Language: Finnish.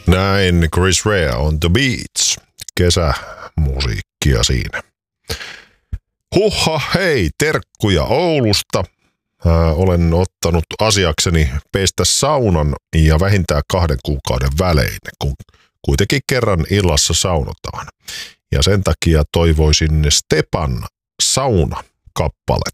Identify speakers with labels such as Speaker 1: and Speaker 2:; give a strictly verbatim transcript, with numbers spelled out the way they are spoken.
Speaker 1: Näin Chris Rea on The Beats. Kesämusiikkia siinä. Huhha, hei, terkkuja Oulusta. Äh, olen ottanut asiakseni pestä saunan ja vähintään kahden kuukauden välein, kun kuitenkin kerran illassa saunotaan. Ja sen takia toivoisin Stepan sauna-kappaletta.